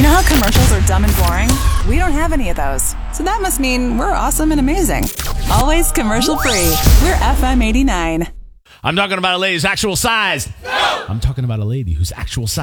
know how commercials are dumb and boring? We don't have any of those. So that must mean we're awesome and amazing. Always commercial free. We're FM 89. I'm talking about a lady's actual size. No! I'm talking about a lady whose actual size